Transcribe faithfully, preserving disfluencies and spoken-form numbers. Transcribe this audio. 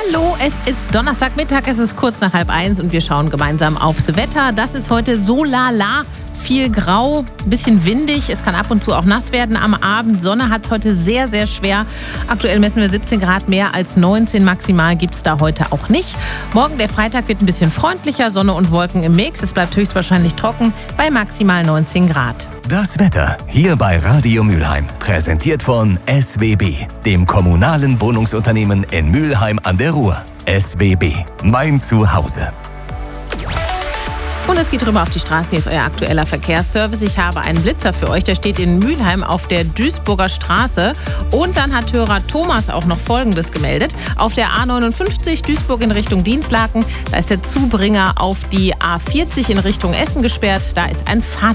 Hallo, es ist Donnerstagmittag, es ist kurz nach halb eins und wir schauen gemeinsam aufs Wetter. Das ist heute so lala, viel grau, ein bisschen windig. Es kann ab und zu auch nass werden am Abend. Sonne hat es heute sehr, sehr schwer. Aktuell messen wir siebzehn Grad, mehr als neunzehn maximal gibt es da heute auch nicht. Morgen, der Freitag, wird ein bisschen freundlicher, Sonne und Wolken im Mix. Es bleibt höchstwahrscheinlich trocken bei maximal neunzehn Grad. Das Wetter hier bei Radio Mülheim, präsentiert von S W B, dem kommunalen Wohnungsunternehmen in Mülheim an der Ruhr. S W B, mein Zuhause. Und es geht rüber auf die Straßen. Hier ist euer aktueller Verkehrsservice. Ich habe einen Blitzer für euch. Der steht in Mülheim auf der Duisburger Straße. Und dann hat Hörer Thomas auch noch Folgendes gemeldet. Auf der A neunundfünfzig Duisburg in Richtung Dienstlaken, da ist der Zubringer auf die A vierzig in Richtung Essen gesperrt. Da ist ein Fahrzeug